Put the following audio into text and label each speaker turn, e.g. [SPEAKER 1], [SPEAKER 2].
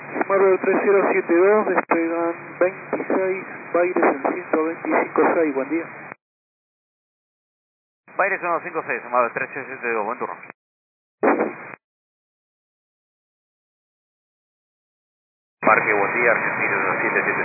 [SPEAKER 1] Marvel 3072, despegan 26, Baires en 125.6, buen día.
[SPEAKER 2] Baires 156, Marvel 3072, buen turno.
[SPEAKER 3] Marque, buen día, Argentino 177.